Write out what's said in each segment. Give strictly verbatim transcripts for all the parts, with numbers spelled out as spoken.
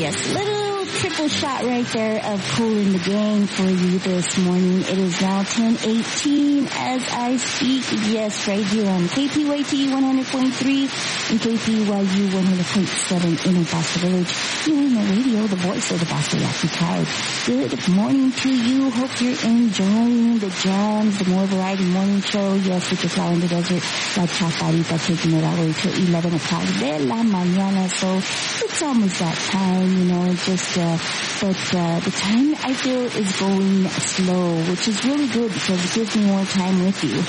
yes, little triple shot right there of Kool and the Gang for you this morning. It is now ten eighteen as I speak. Yes, right here on K P Y T one hundred point three and K P Y U one hundred point seven in El Paso Village. You're in the radio, the voice of the Paso Yaqui tribe. Good morning to you. Hope you're enjoying the jams, the more variety morning show. Yes, with your flower in the desert, La Chaparita, taking it all the way till eleven o'clock de la mañana. So it's almost that time, you know, just, uh, but, uh, the time I feel is going slow, which is really good because it gives me more time with you.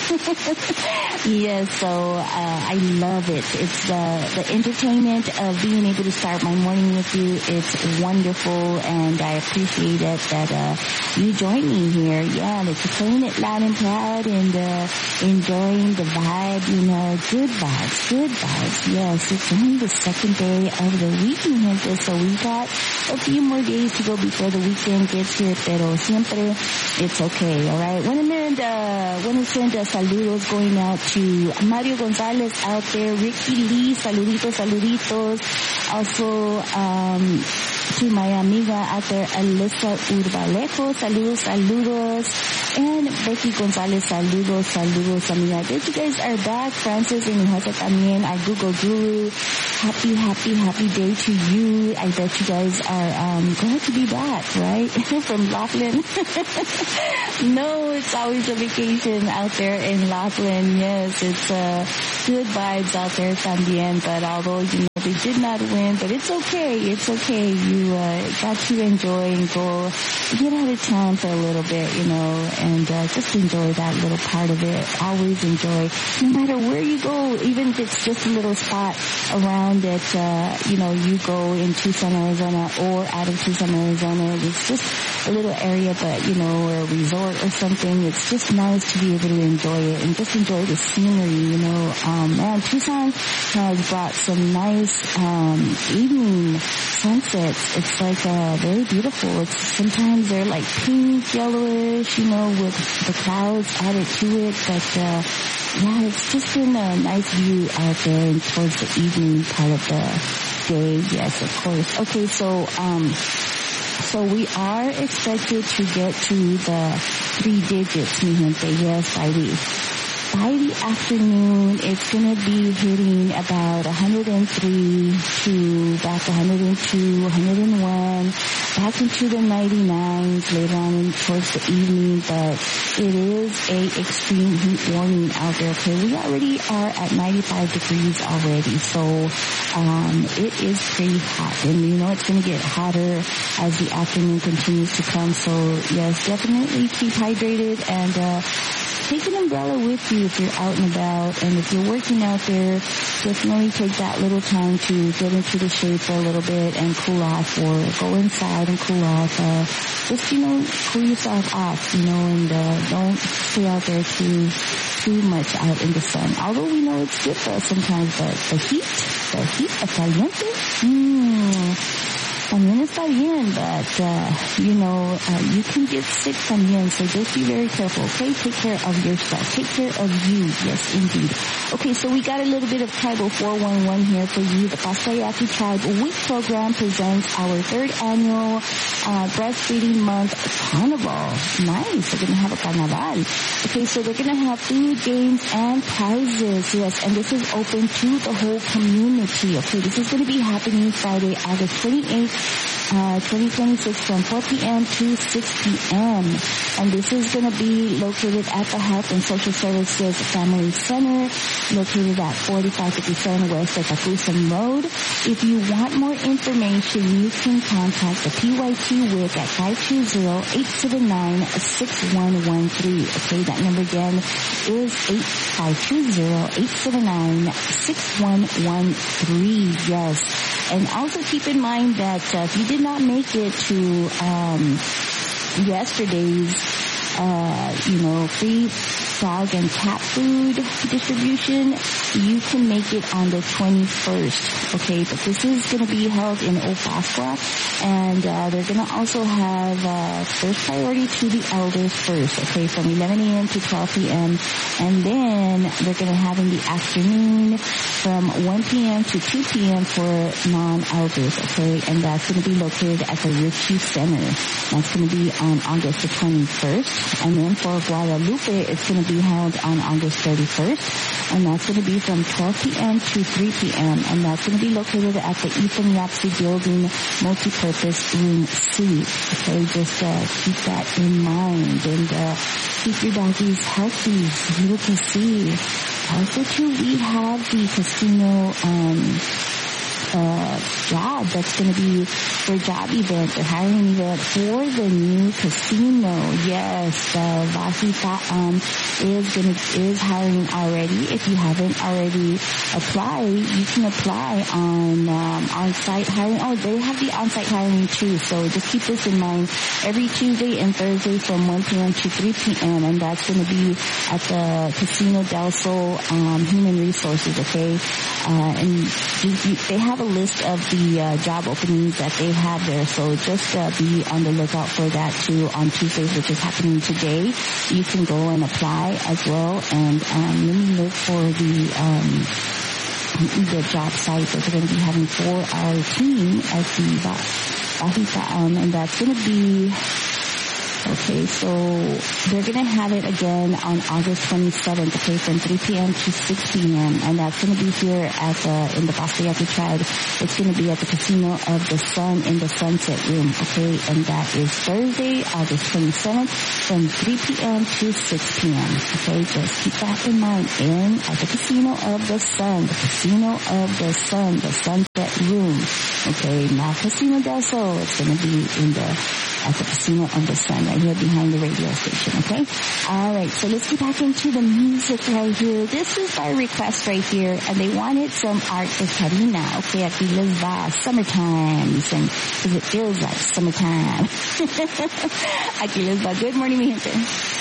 Yes, so, uh, I love it. It's the, the entertainment of being able to start my morning with you. It's wonderful, and I appreciate it that, uh, you join me here. Yeah, that you're playing it loud and proud and, uh, enjoying the vibe, you know, good vibes, good vibes. Yes, it's only the second day of the week, mi gente, so we got a few more days to go before the weekend gets here, pero siempre it's okay, alright? Want to send, uh, want to send uh, saludos going out to Mario Gonzalez out there, Ricky Lee, saluditos, saluditos. Also, um, to my amiga out there, Alyssa Urbalejo, saludos, saludos. And Becky Gonzalez, saludos, saludos, amiga. I bet you guys are back. Francis and Jose también, our Google Guru. Happy, happy, happy day to you. I bet you guys are um glad to be back, right? From Laughlin. No, it's always a vacation out there in Laughlin. Yes, it's uh good vibes out there también. But although, you know, they did not win, but it's okay. It's okay. You uh got to enjoy and go get out of town for a little bit, you know, and uh just enjoy that little part of it. Always enjoy, no matter where you go, even if it's just a little spot around that, uh, you know, you go in Tucson, Arizona, or out of Tucson, Arizona. It's just a little area, but, you know, or a resort or something. It's just nice to be able to enjoy it and just enjoy the scenery, you know. Um, man, Tucson has brought some nice, um, evening sunsets. It's like, uh, very beautiful. It's sometimes they're like pink, yellowish, you know, with the clouds added to it, but, uh, yeah, it's just been a nice view out there and towards the evening part of the day. Yes, of course. Okay, so, um, so we are expected to get to the three digits, mi gente. Yes, by the, by the afternoon, it's gonna be hitting about one hundred three to back one hundred two, one hundred one, back into the ninety-nines later on in, towards the evening, but it is a extreme heat warning out there. Okay, we already are at ninety-five degrees already, so um it is pretty hot, and you know it's going to get hotter as the afternoon continues to come. So yes, definitely keep hydrated and uh take an umbrella with you if you're out and about, and if you're working out there, definitely take that little time to get into the shade for a little bit and cool off, or go inside and cool off. Uh, just, you know, cool yourself off, you know, and uh, don't stay out there too too much out in the sun. Although we know it's good for us sometimes, but the heat, the heat, the caliente, mmm, también está bien, but, uh, you know, uh, you can get sick también, so just be very careful, okay? Take care of yourself. Take care of you. Yes, indeed. Okay, so we got a little bit of Tribal four one one here for you. The Paso Yaqui Tribe Week program presents our third annual, uh, breastfeeding month carnival. Nice. They're going to have a carnaval. Okay, so they're going to have food, games, and prizes. Yes, and this is open to the whole community. Okay, this is going to be happening Friday, August twenty-eighth, Uh, twenty twenty-six from four p.m. to six p.m. And this is going to be located at the Health and Social Services Family Center, located at forty-five fifty-seven West Etacusan Road. If you want more information, you can contact the P Y T W I C at five two zero, eight seven nine, six one one three. Okay, that number again is eight five two zero, eight seven nine, six one one three. Yes. And also keep in mind that uh, if you did not make it to um, yesterday's, uh, you know, free frog and cat food distribution, you can make it on the twenty-first, okay? But this is going to be held in Opascua, and uh, they're going to also have uh, first priority to the elders first, okay, from eleven a.m. to twelve p.m. And then they're going to have in the afternoon from one p.m. to two p.m. for non-elders, okay? And that's going to be located at the Ritchie Center. That's going to be on August the twenty-first. And then for Guadalupe, it's going to be held on August thirty-first. And that's going to be from twelve p.m. to three p.m. And that's going to be located at the Ethan Yapsey Building Multipurpose Room C. Okay, just uh, keep that in mind. And uh, keep your doggies healthy. You can see. Also, too, we have the casino um uh job that's going to be for job event, the hiring event for the new casino. Yes, uh, Vajita um, is going to is hiring already. If you haven't already applied, you can apply on um, on-site hiring. Oh, they have the on-site hiring too. So just keep this in mind. Every Tuesday and Thursday from one p.m. to three p.m. and that's going to be at the Casino Del Sol um, Human Resources. Okay, uh, and you, you, they have a list of the uh, job openings that they have there, so just uh, be on the lookout for that too on Tuesdays, which is happening today. You can go and apply as well, and um, let me look for the um, the job site that they're going to be having for our team at the Bajita, um, and that's going to be. Okay, so they're going to have it again on August twenty-seventh, okay, from three p.m. to six p.m. And that's going to be here at the, in the Pasayaki Tribe. It's going to be at the Casino of the Sun in the Sunset Room, okay, and that is Thursday, August twenty-seventh from three p.m. to six p.m. Okay, just keep that in mind. In at the Casino of the Sun, the Casino of the Sun, the Sunset Room. Okay, now Casino del Sol, it's going to be in the at the Casino of the Sun, right here behind the radio station, okay? Alright, so let's get back into the music right here. This is by request right here, and they wanted some art for Karina, okay? Aquí les va, summertime, because it feels like summertime. Aquí les va. Good morning, mi gente.